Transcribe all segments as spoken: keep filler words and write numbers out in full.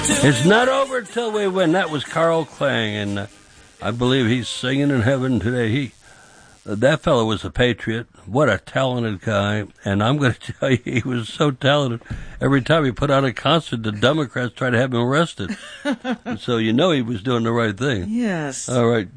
It's not over till we win. That was Carl Klang, and uh, I believe he's singing in heaven today. He, uh, that fellow was a patriot. What a talented guy. And I'm going to tell you, he was so talented. Every time he put on a concert, the Democrats tried to have him arrested. So you know he was doing the right thing. Yes. All right.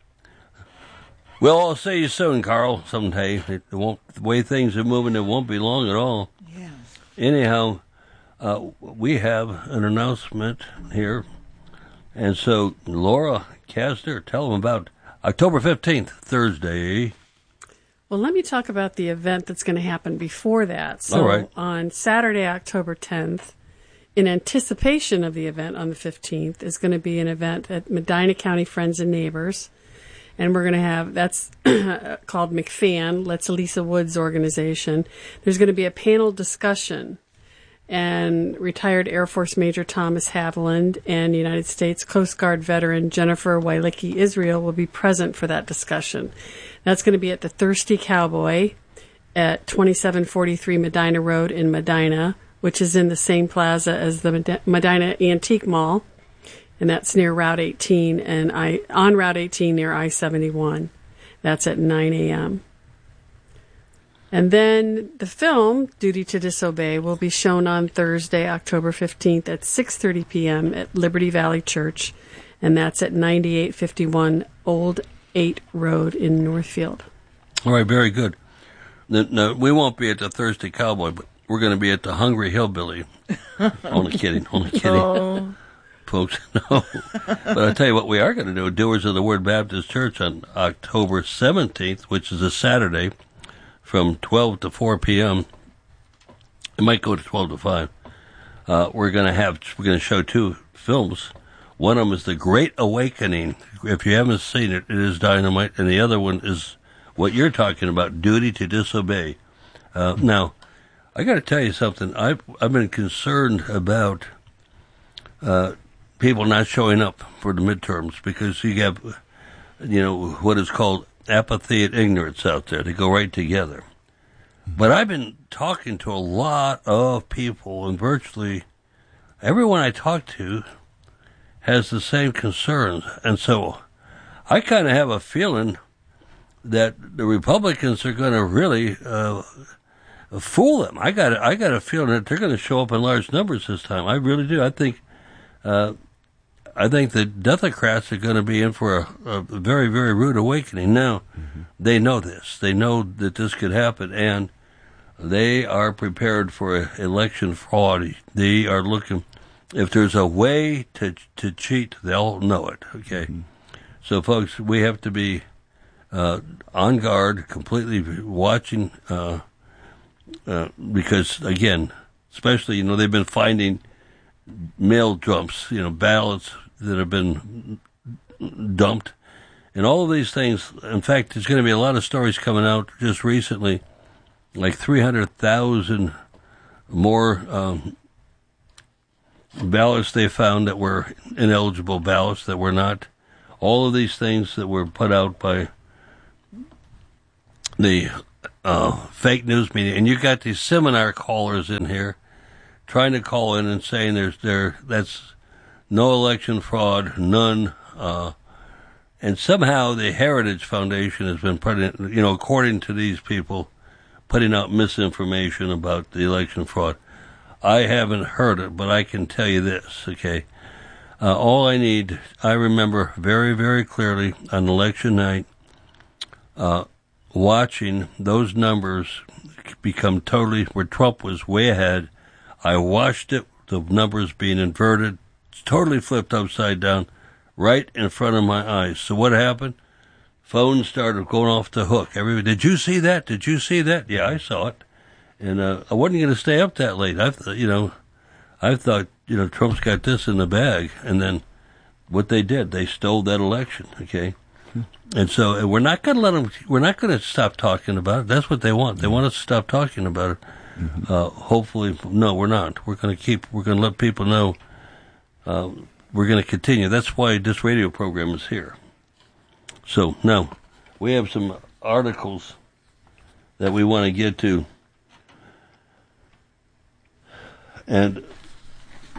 Well, I'll see you soon, Carl, someday. It won't, the way things are moving, it won't be long at all. Yes. Anyhow, uh, we have an announcement here. And so, Laura Castor, tell them about October fifteenth, Thursday. Well, let me talk about the event that's going to happen before that. So, All right. On Saturday, October tenth, in anticipation of the event on the fifteenth, is going to be an event at Medina County Friends and Neighbors. And we're going to have, that's called McFan, Let's Lisa Woods organization. There's going to be a panel discussion. And retired Air Force Major Thomas Haviland and United States Coast Guard veteran Jennifer Wailicki Israel will be present for that discussion. That's going to be at the Thirsty Cowboy at twenty-seven forty-three Medina Road in Medina, which is in the same plaza as the Medina Antique Mall. And that's near Route eighteen and I on Route eighteen near I seventy-one. That's at nine a.m. And then the film, Duty to Disobey, will be shown on Thursday, October fifteenth at six thirty p.m. at Liberty Valley Church, and that's at ninety-eight fifty-one Old eight Road in Northfield. All right, very good. No, no, we won't be at the Thirsty Cowboy, but we're going to be at the Hungry Hillbilly. Only kidding, only kidding. Oh. Folks, no. But I'll tell you what we are going to do, Doers of the Word Baptist Church on October seventeenth, which is a Saturday, from twelve to four p.m. It might go to twelve to five. Uh, we're going to have, we're going to show two films. One of them is The Great Awakening. If you haven't seen it, it is dynamite. And the other one is what you're talking about, Duty to Disobey. Uh, now, I got to tell you something. I've, I've been concerned about uh, people not showing up for the midterms because you have, you know, what is called apathy and ignorance out there. They go right together. But I've been talking to a lot of people, and virtually everyone I talk to has the same concerns. And so I kind of have a feeling that the Republicans are going to really uh, fool them. I got I got a feeling that they're going to show up in large numbers this time. I really do. I think uh, I think the Democrats are going to be in for a, a very, very rude awakening. Now, mm-hmm. They know this. They know that this could happen, and they are prepared for election fraud. They are looking. If there's a way to to cheat, they'll know it. Okay, mm-hmm. So folks, we have to be uh, on guard, completely watching, uh, uh, because again, especially you know they've been finding mail dumps, you know, ballots that have been dumped, and all of these things. In fact, there's going to be a lot of stories coming out just recently, like three hundred thousand more um, ballots they found that were ineligible ballots, that were not. All of these things that were put out by the uh, fake news media. And you got these seminar callers in here trying to call in and saying there's there that's no election fraud, none. Uh, and somehow the Heritage Foundation has been putting, you know, according to these people, putting out misinformation about the election fraud. I haven't heard it, but I can tell you this, okay? Uh, all I need, I remember very, very clearly on election night, uh, watching those numbers become totally, where Trump was way ahead. I watched it, the numbers being inverted, totally flipped upside down, right in front of my eyes. So what happened? Phones started going off the hook. Everybody, did you see that? Did you see that? Yeah, I saw it. And uh, I wasn't going to stay up that late. I, you know, I thought, you know, Trump's got this in the bag. And then what they did, they stole that election, okay? Hmm. And so and we're not going to let them, we're not going to stop talking about it. That's what they want. They want us to stop talking about it. Mm-hmm. Uh, hopefully, no, we're not. We're going to keep, we're going to let people know uh, we're going to continue. That's why this radio program is here. So now we have some articles that we want to get to. And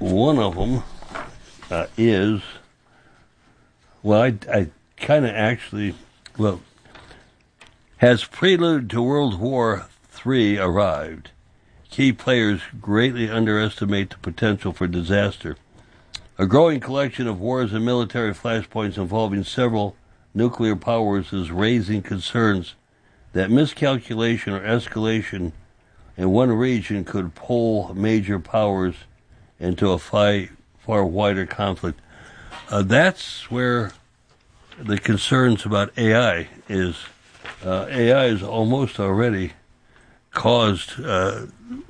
one of them uh, is, well, I, I kind of actually, well, has prelude to World War Three arrived? Key players greatly underestimate the potential for disaster. A growing collection of wars and military flashpoints involving several nuclear powers is raising concerns that miscalculation or escalation in one region could pull major powers into a fi- far wider conflict. Uh, that's where the concerns about A I is. Uh, A I has almost already caused uh,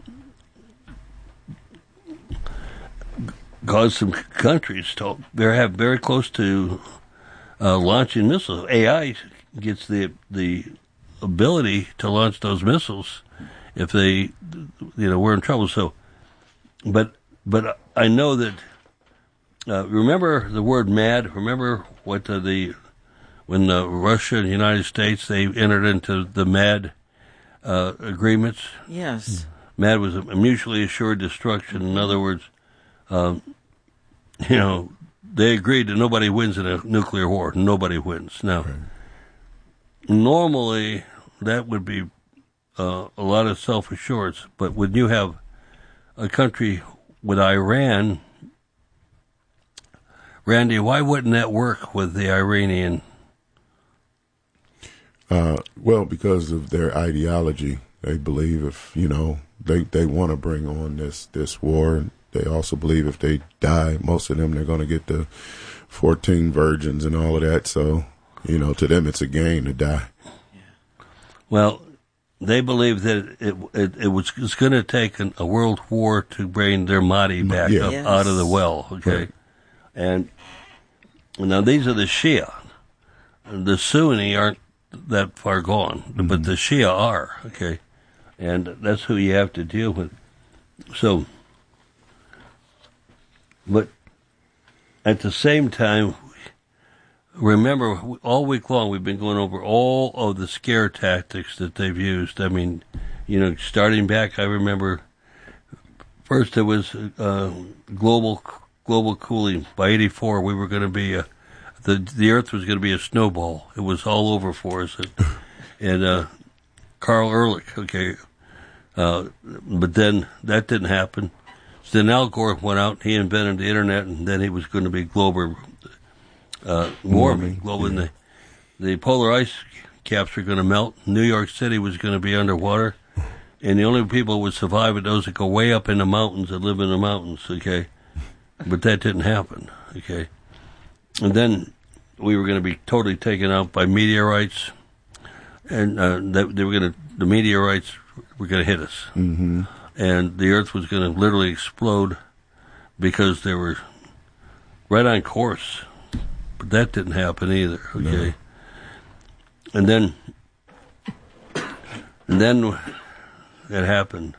caused some countries to they have very close to uh, launching missiles. A I gets the the ability to launch those missiles if they, you know, we're in trouble. So, but but I know that. Uh, remember the word MAD? Remember what the, the when uh, Russia and the United States, they entered into the MAD uh, agreements? Yes. MAD was a mutually assured destruction. In other words, um, you know, they agreed that nobody wins in a nuclear war. Nobody wins. Now, right. Normally, that would be uh, a lot of self-assurance. But when you have a country with Iran, Randy, why wouldn't that work with the Iranian? Uh, well, because of their ideology. They believe if, you know, they, they want to bring on this, this war. They also believe if they die, most of them, they're going to get the fourteen virgins and all of that. So, you know, to them, it's a gain to die. Well, they believe that it it, it was it's going to take an, a world war to bring their Mahdi back yeah. up yes. out of the well, okay? Right. And now these are the Shia. The Sunni aren't that far gone, mm-hmm. but the Shia are, okay? And that's who you have to deal with. So, but at the same time, remember, all week long we've been going over all of the scare tactics that they've used. I mean, you know, starting back, I remember first it was uh, global global cooling. By eighty-four, we were going to be a, the the Earth was going to be a snowball. It was all over for us. And, and uh, Carl Ehrlich, okay, uh, but then that didn't happen. So then Al Gore went out. He invented the internet, and then he was going to be global. Uh, warming, global, yeah. the, the polar ice caps were going to melt. New York City was going to be underwater, and the only people who would survive are those that go way up in the mountains and live in the mountains, okay? But that didn't happen, okay? And then we were going to be totally taken out by meteorites, and uh, they, they were going to, the meteorites were going to hit us. Mm-hmm. And the Earth was going to literally explode because they were right on course. But that didn't happen either, okay? No. And then, and then it happened.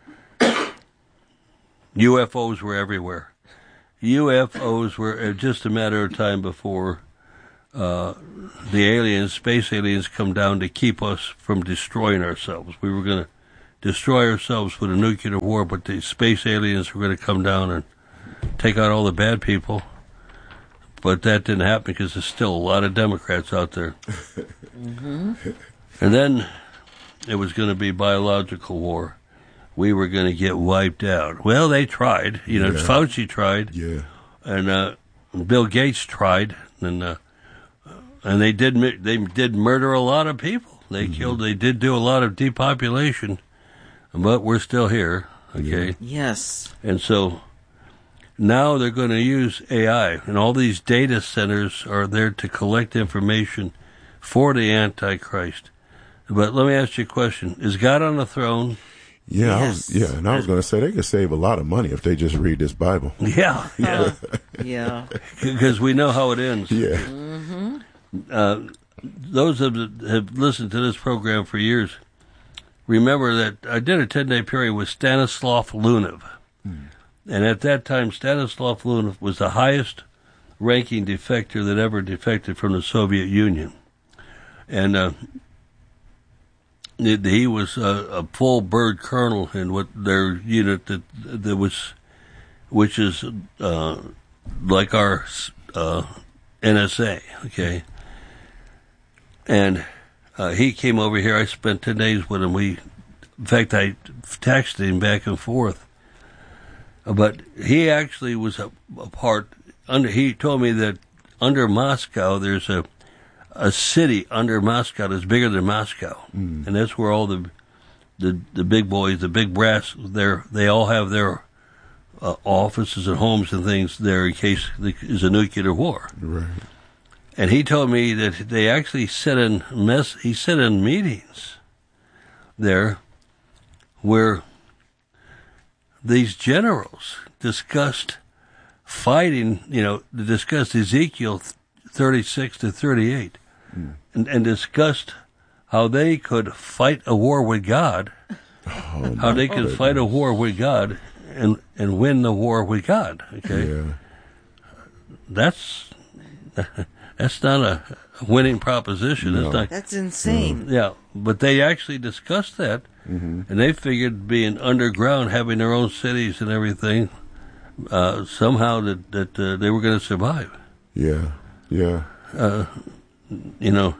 U F Os were everywhere. U F Os were just a matter of time before uh, the aliens, space aliens, come down to keep us from destroying ourselves. We were going to destroy ourselves with a nuclear war, but the space aliens were going to come down and take out all the bad people. But that didn't happen because there's still a lot of Democrats out there. Mm-hmm. And then it was going to be biological war. We were going to get wiped out. Well, they tried. You know, yeah. Fauci tried. Yeah. And uh, Bill Gates tried. And uh, and they did they did murder a lot of people. They mm-hmm. killed. They did do a lot of depopulation. But we're still here. Okay. Yes. And so now they're going to use A I, and all these data centers are there to collect information for the Antichrist. But let me ask you a question. Is God on the throne? Yeah, yes. I was, yeah, and I was going to say they could save a lot of money if they just read this Bible. Yeah, yeah. Uh, yeah. Because we know how it ends. Yeah. Mm-hmm. Uh, those that have listened to this program for years remember that I did a ten-day period with Stanislav Lunev. Mm. And at that time, Stanislav Lunev was the highest-ranking defector that ever defected from the Soviet Union. And uh, he was a, a full bird colonel in what their unit that that was which is uh, like our uh, N S A, okay? And uh, he came over here. I spent ten days with him. We, in fact, I texted him back and forth. But he actually was a, a part, under. He told me that under Moscow, there's a a city under Moscow that's bigger than Moscow. Mm. And that's where all the the the big boys, the big brass, they're, they all have their uh, offices and homes and things there in case there's a nuclear war. Right. And he told me that they actually sit in mess. He sat in meetings there where these generals discussed fighting. You know, discussed Ezekiel thirty-six to thirty-eight, mm. and, and discussed how they could fight a war with God, oh, how they could goodness. fight a war with God and and win the war with God. Okay, yeah. that's. That's not a winning proposition. No. It's not, That's insane. Mm, yeah, but they actually discussed that, mm-hmm. and they figured being underground, having their own cities and everything, uh, somehow that that uh, they were going to survive. Yeah, yeah. Uh, you know,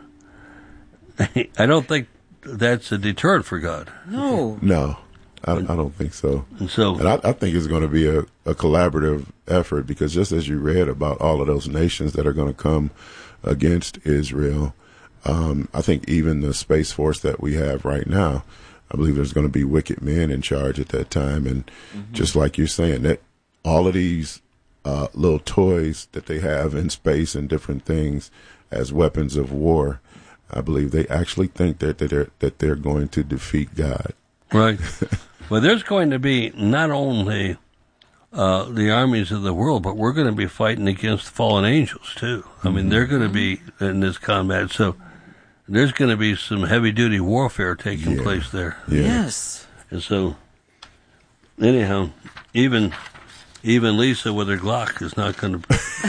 I don't think that's a deterrent for God. No. No, I, I don't think so. And so, and I, I think it's going to be a, a collaborative effort, because just as you read about all of those nations that are going to come against Israel, um, I think even the Space Force that we have right now, I believe there's going to be wicked men in charge at that time. And mm-hmm. just like you're saying, that all of these uh, little toys that they have in space and different things as weapons of war, I believe they actually think that that they're, that they're going to defeat God. Right. Well, there's going to be not only uh, the armies of the world, but we're going to be fighting against fallen angels, too. I mean, they're going to be in this combat. So there's going to be some heavy-duty warfare taking yeah. place there. Yeah. Yes. And so, anyhow, even even Lisa with her Glock is not going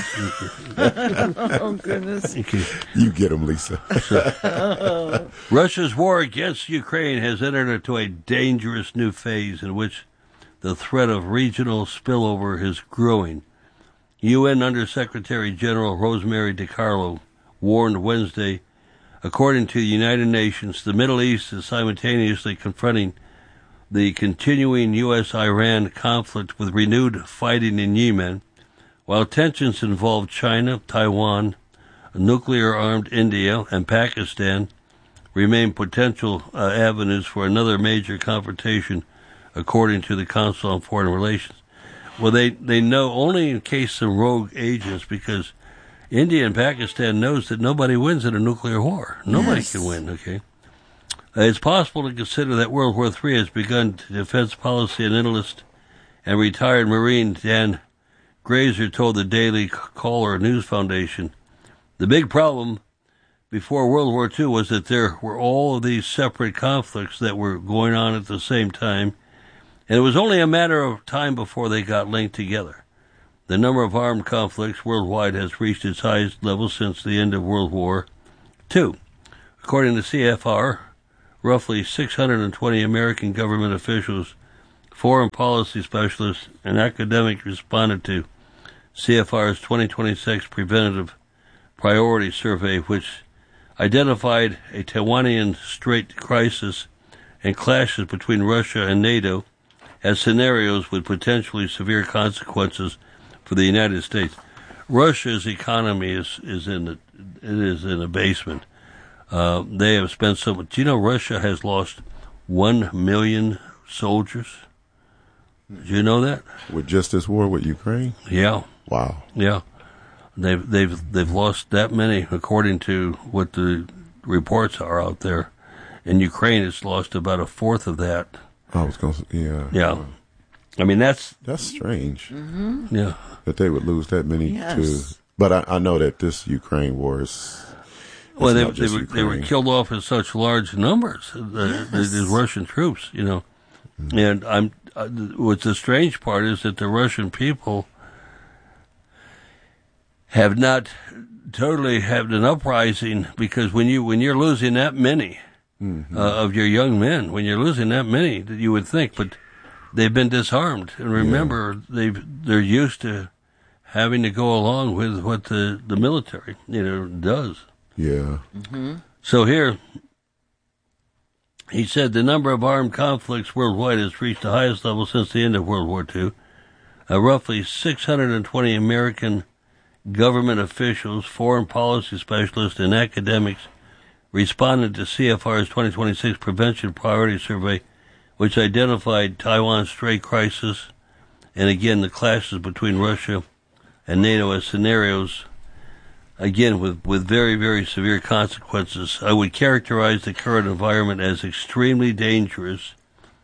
to... Oh, goodness. You get them, Lisa. So, Russia's war against Ukraine has entered into a dangerous new phase in which the threat of regional spillover is growing. U N Undersecretary General Rosemary DiCarlo warned Wednesday, according to the United Nations, the Middle East is simultaneously confronting the continuing U S Iran conflict with renewed fighting in Yemen, while tensions involve China, Taiwan, nuclear-armed India, and Pakistan remain potential uh, avenues for another major confrontation, according to the Council on Foreign Relations. Well, they, they know only in case some rogue agents, because India and Pakistan knows that nobody wins in a nuclear war. Nobody yes. can win, okay? Uh, it's possible to consider that World War Three has begun. Defense policy analyst and retired Marine Dan Grazer told the Daily Caller News Foundation, the big problem before World War Two was that there were all of these separate conflicts that were going on at the same time, and it was only a matter of time before they got linked together. The number of armed conflicts worldwide has reached its highest level since the end of World War Two. According to C F R, roughly six hundred twenty American government officials, foreign policy specialists, and academics responded to C F R's twenty twenty-six Preventative Priority Survey, which identified a Taiwanian Strait crisis and clashes between Russia and NATO as scenarios with potentially severe consequences for the United States. Russia's economy is, is in the, it is in a basement. Uh, they have spent so much. Do you know Russia has lost one million soldiers? Did you know that? With just this war with Ukraine? Yeah. Wow. Yeah. They've they've they've lost that many, according to what the reports are out there. In Ukraine, it's lost about a fourth of that. I was going to, yeah. Yeah. I mean, that's that's strange. Mm-hmm. Yeah. That they would lose that many. Yes. To, but I, I know that this Ukraine war is. Well, they, they were they were killed off in such large numbers, the, yes. the, the Russian troops, you know. Mm-hmm. And I'm uh, what's the strange part is that the Russian people have not totally had an uprising, because when you when you're losing that many mm-hmm. uh, of your young men, when you're losing that many, that you would think, but they've been disarmed. And remember, yeah. they've they're used to having to go along with what the, the military, you know, does. Yeah. Mm-hmm. So here, he said the number of armed conflicts worldwide has reached the highest level since the end of World War Two. Uh, roughly six hundred twenty American government officials, foreign policy specialists, and academics responded to C F R's twenty twenty-six Prevention Priority Survey, which identified Taiwan's stray crisis and, again, the clashes between Russia and NATO as scenarios, again, with, with very, very severe consequences. I would characterize the current environment as extremely dangerous.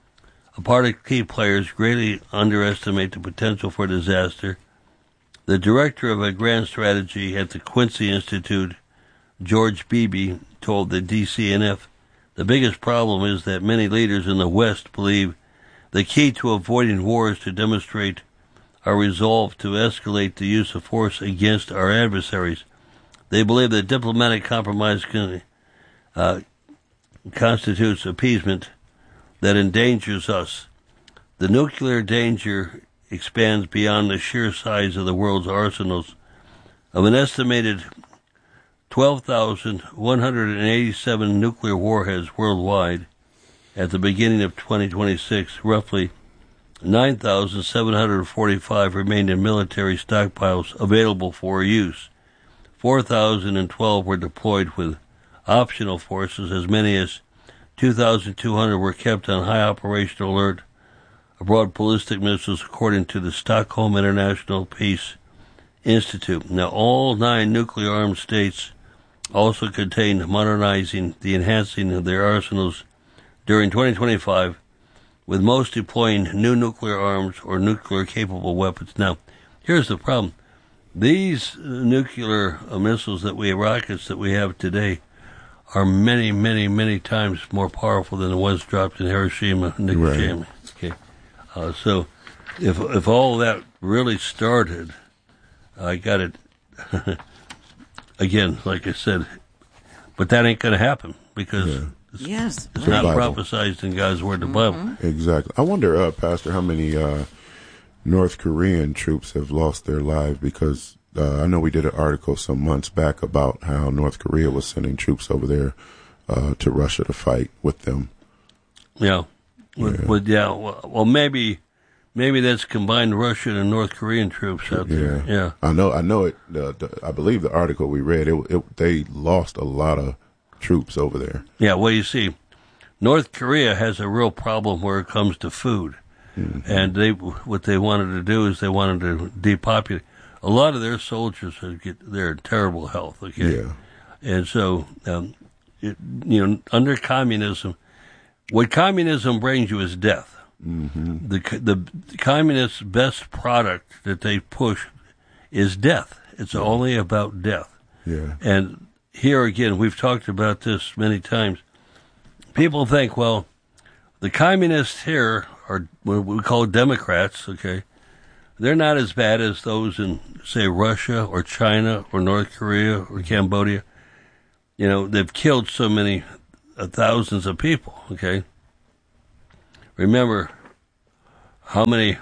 A part of key players greatly underestimate the potential for disaster. The director of a grand strategy at the Quincy Institute, George Beebe, told the D C N F, the biggest problem is that many leaders in the West believe the key to avoiding war is to demonstrate our resolve to escalate the use of force against our adversaries. They believe that diplomatic compromise can, uh, constitutes appeasement that endangers us. The nuclear danger expands beyond the sheer size of the world's arsenals. Of an estimated twelve thousand one hundred eighty-seven nuclear warheads worldwide at the beginning of twenty twenty-six, roughly nine thousand seven hundred forty-five remained in military stockpiles available for use. four thousand twelve were deployed with optional forces. As many as two thousand two hundred were kept on high operational alert aboard ballistic missiles, according to the Stockholm International Peace Institute. Now, all nine nuclear-armed states also contained modernizing the enhancing of their arsenals during twenty twenty-five, with most deploying new nuclear arms or nuclear-capable weapons. Now, here's the problem. These nuclear missiles that we, rockets that we have today, are many, many, many times more powerful than the ones dropped in Hiroshima and Nagasaki. Right. Okay, uh, so if if all that really started, I got it again, like I said, but that ain't going to happen because yeah. it's, yes, it's right. not prophesized in God's word, the mm-hmm. Bible. Exactly. I wonder, uh, Pastor, how many uh, North Korean troops have lost their lives because. Uh, I know we did an article some months back about how North Korea was sending troops over there uh, to Russia to fight with them. Yeah, with, yeah. With, yeah. Well, well, maybe, maybe that's combined Russian and North Korean troops out there. Yeah, yeah. I know. I know it. The, the, I believe the article we read, it, it, they lost a lot of troops over there. Yeah. Well, you see, North Korea has a real problem where it comes to food, mm-hmm. and they what they wanted to do is they wanted to depopulate. A lot of their soldiers are get they're in terrible health, okay? Yeah. And so, um, it, you know, under communism, what communism brings you is death. Mm-hmm. The, the the communists' best product that they push is death. It's yeah. only about death. Yeah. And here again, we've talked about this many times. People think, well, the communists here are what we call Democrats, okay? They're not as bad as those in, say, Russia or China or North Korea or Cambodia. You know, they've killed so many uh, thousands of people, okay? Remember how many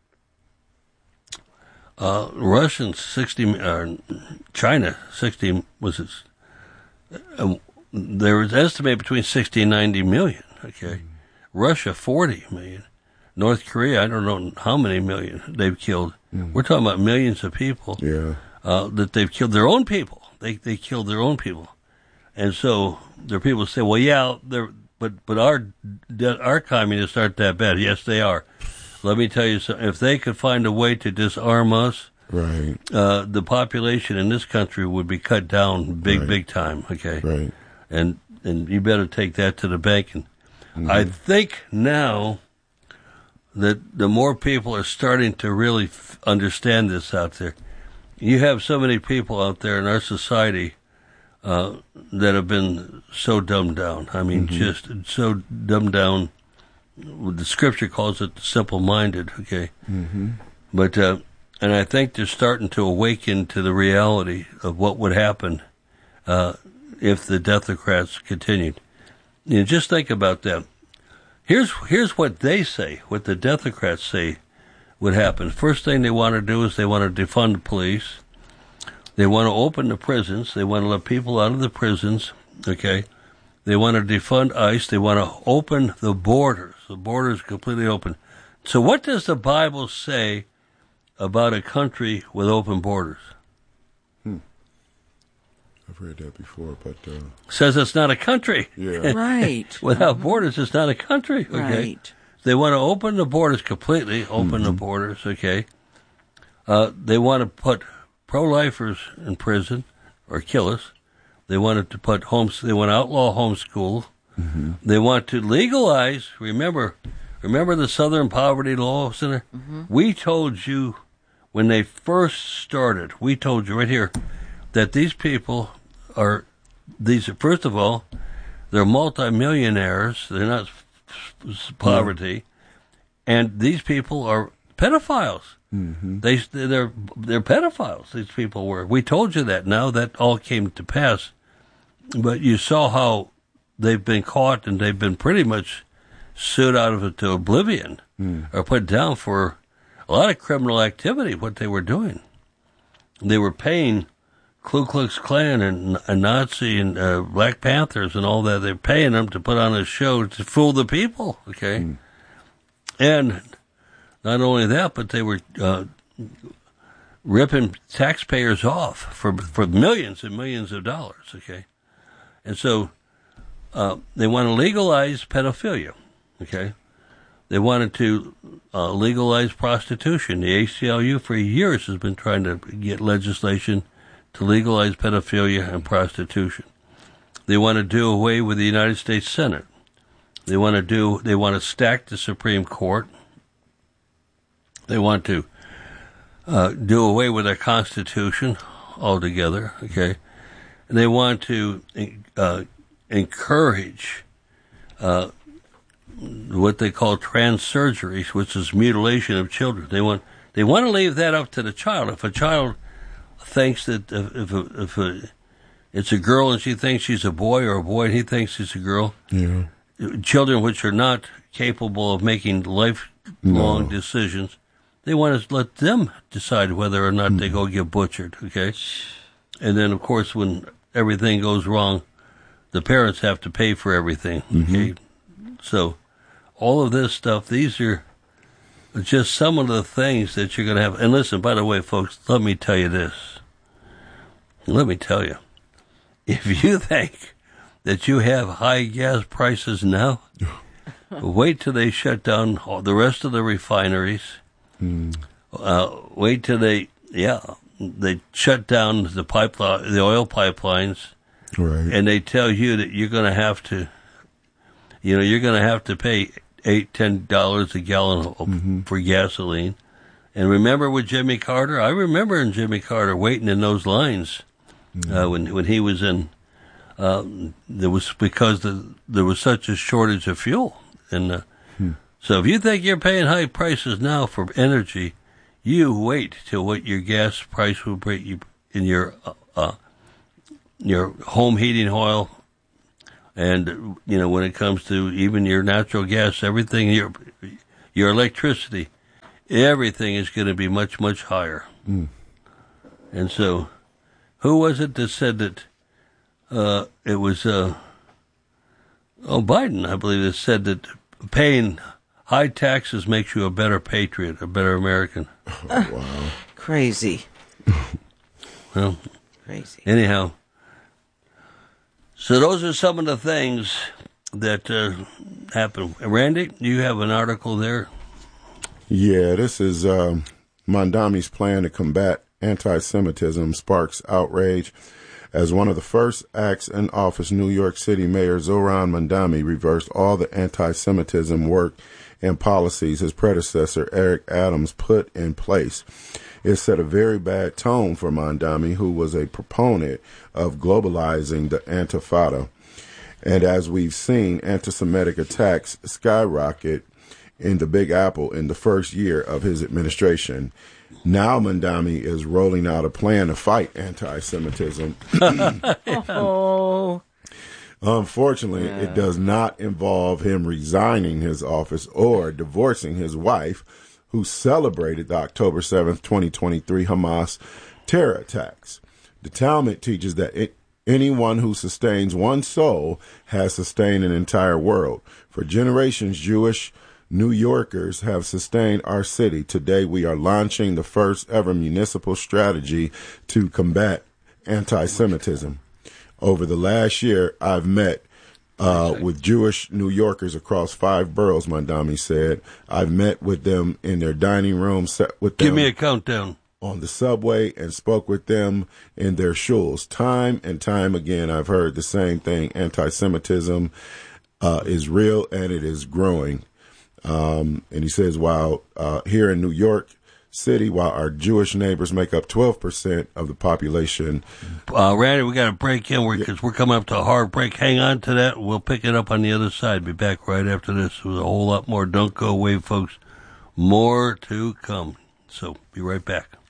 uh, Russians, sixty, uh, China, sixty, was it? Uh, there was estimated between sixty and ninety million, okay? Russia, forty million. North Korea, I don't know how many million they've killed. Mm. We're talking about millions of people yeah. uh, that they've killed their own people. They they killed their own people, and so there are people who say, "Well, yeah, they're, but but our our communists aren't that bad." Yes, they are. Let me tell you something. If they could find a way to disarm us, right, uh, the population in this country would be cut down big, right. big time. Okay, right, and and you better take that to the bank. And mm-hmm. I think now that the more people are starting to really f- understand this out there. You have so many people out there in our society uh, that have been so dumbed down. I mean, mm-hmm. just so dumbed down. The scripture calls it simple-minded, okay? Mm-hmm. But, uh, and I think they're starting to awaken to the reality of what would happen uh, if the Democrats continued. You know, just think about that. Here's here's what they say, what the Democrats say would happen. First thing they want to do is they want to defund the police. They want to open the prisons. They want to let people out of the prisons, okay? They want to defund ICE. They want to open the borders. The borders completely open. So what does the Bible say about a country with open borders? Hmm. I've read that before, but... Uh, says it's not a country. Yeah. Right. Without mm-hmm. borders, it's not a country, okay? Right. They want to open the borders completely, open mm-hmm. the borders, okay? Uh, they want to put pro-lifers in prison or killers. They wanted to put homes. They want to outlaw homeschool. Mm-hmm. They want to legalize. Remember, remember the Southern Poverty Law Center. Mm-hmm. We told you when they first started. We told you right here that these people are these. First of all, they're multimillionaires. They're not poverty, mm-hmm. and these people are pedophiles. Mm-hmm. They they're they're pedophiles. These people were. We told you that. Now that all came to pass, but you saw how they've been caught and they've been pretty much sued out of it to oblivion, mm. or put down for a lot of criminal activity. What they were doing, they were paying Ku Klux Klan and a Nazi and uh, Black Panthers and all that. They're paying them to put on a show to fool the people. Okay, mm. and. Not only that, but they were uh, ripping taxpayers off for for millions and millions of dollars, okay? And so uh, they want to legalize pedophilia, okay? They wanted to uh, legalize prostitution. The A C L U for years has been trying to get legislation to legalize pedophilia and prostitution. They want to do away with the United States Senate. They want to do. They want to stack the Supreme Court. They want to uh, do away with our Constitution altogether, okay? And they want to uh, encourage uh, what they call trans surgeries, which is mutilation of children. They want they want to leave that up to the child. If a child thinks that if, if, a, if a, it's a girl and she thinks she's a boy, or a boy and he thinks he's a girl, yeah. children which are not capable of making lifelong no. decisions, they want to let them decide whether or not mm. they go get butchered, okay? And then, of course, when everything goes wrong, the parents have to pay for everything, okay? Mm-hmm. So all of this stuff, these are just some of the things that you're going to have. And listen, by the way, folks, let me tell you this. Let me tell you. If you think that you have high gas prices now, wait till they shut down all the rest of the refineries. Mm. Uh, wait till they, yeah, they shut down the pipeline, the oil pipelines, right? And they tell you that you're going to have to, you know, you're going to have to pay eight, ten dollars a gallon mm-hmm. for gasoline. And remember with Jimmy Carter, I remember in Jimmy Carter waiting in those lines mm-hmm. uh, when when he was in. Uh, there was because the, there was such a shortage of fuel, and. Uh, hmm. So if you think you're paying high prices now for energy, you wait till what your gas price will bring you in your uh, uh, your home heating oil, and you know when it comes to even your natural gas, everything your your electricity, everything is going to be much much higher. Mm. And so, who was it that said that? Uh, it was uh, oh Biden, I believe, that said that paying high taxes makes you a better patriot, a better American. Oh, wow. Crazy. Well, crazy. Anyhow, so those are some of the things that uh, happen. Randy, you have an article there? Yeah, this is um, Mondami's plan to combat anti-Semitism sparks outrage. As one of the first acts in office, New York City Mayor Zohran Mondami reversed all the anti-Semitism work and policies his predecessor, Eric Adams, put in place. It set a very bad tone for Mondami, who was a proponent of globalizing the Intifada. And as we've seen, anti-Semitic attacks skyrocket in the Big Apple in the first year of his administration. Now Mondami is rolling out a plan to fight anti-Semitism. Oh. Unfortunately, Yeah. it does not involve him resigning his office or divorcing his wife, who celebrated the October seventh, twenty twenty-three Hamas terror attacks. The Talmud teaches that it, anyone who sustains one soul has sustained an entire world. For generations, Jewish New Yorkers have sustained our city. Today, we are launching the first ever municipal strategy to combat anti-Semitism. Over the last year, I've met uh, with Jewish New Yorkers across five boroughs, Mandami said. I've met with them in their dining room, sat with them Give me a countdown. on the subway, and spoke with them in their shuls. Time and time again, I've heard the same thing. Anti-Semitism uh, is real, and it is growing. Um, and he says, while uh, here in New York City, while our Jewish neighbors make up twelve percent of the population. Uh, Randy, we got to break in because we're coming up to a hard break. Hang on to that. We'll pick it up on the other side. Be back right after this with a whole lot more. Don't go away, folks. More to come. So be right back.